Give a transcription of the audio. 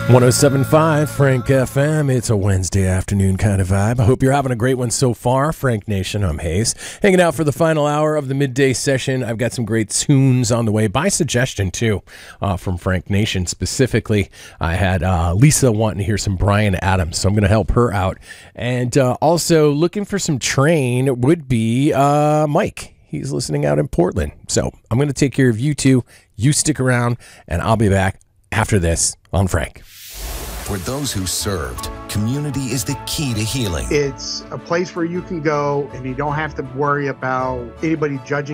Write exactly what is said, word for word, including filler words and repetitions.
one oh seven point five Frank F M. It's a Wednesday afternoon kind of vibe. I hope you're having a great one so far. Frank Nation, I'm Hayes. Hanging out for the final hour of the midday session. I've got some great tunes on the way, by suggestion too, uh, from Frank Nation specifically. I had uh, Lisa wanting to hear some Bryan Adams, so I'm going to help her out. And uh, also looking for some Train would be uh, Mike. He's listening out in Portland. So I'm going to take care of you two. You stick around, and I'll be back after this on Frank. For those who served, community is the key to healing. It's a place where you can go and you don't have to worry about anybody judging